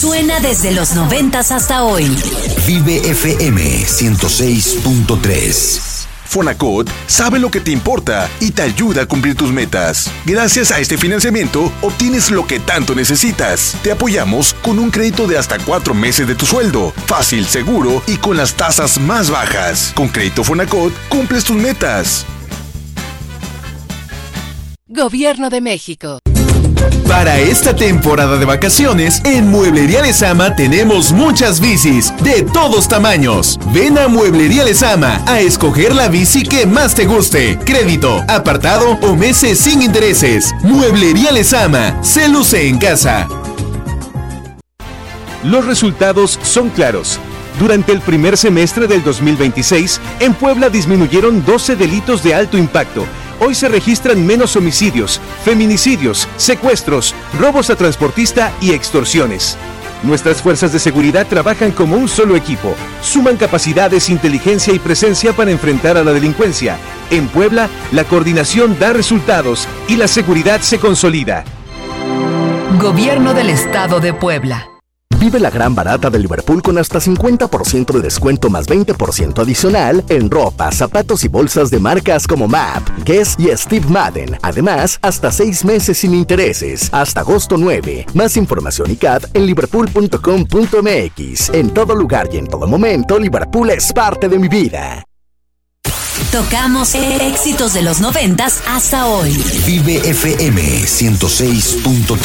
Suena desde los 90s hasta hoy. Vive FM 106.3. Fonacot sabe lo que te importa y te ayuda a cumplir tus metas. Gracias a este financiamiento, obtienes lo que tanto necesitas. Te apoyamos con un crédito de hasta 4 meses de tu sueldo. Fácil, seguro y con las tasas más bajas. Con Crédito Fonacot, cumples tus metas. Gobierno de México. Para esta temporada de vacaciones, en Mueblería Lezama tenemos muchas bicis de todos tamaños. Ven a Mueblería Lezama a escoger la bici que más te guste. Crédito, apartado o meses sin intereses. Mueblería Lezama, se luce en casa. Los resultados son claros. Durante el primer semestre del 2026, en Puebla disminuyeron 12 delitos de alto impacto. Hoy se registran menos homicidios, feminicidios, secuestros, robos a transportista y extorsiones. Nuestras fuerzas de seguridad trabajan como un solo equipo. Suman capacidades, inteligencia y presencia para enfrentar a la delincuencia. En Puebla, la coordinación da resultados y la seguridad se consolida. Gobierno del Estado de Puebla. Vive la gran barata de Liverpool con hasta 50% de descuento más 20% adicional en ropa, zapatos y bolsas de marcas como MAP, Guess y Steve Madden. Además, hasta 6 meses sin intereses, hasta agosto 9. Más información y CAD en liverpool.com.mx. En todo lugar y en todo momento, Liverpool es parte de mi vida. Tocamos éxitos de los 90s hasta hoy. Vive FM 106.3.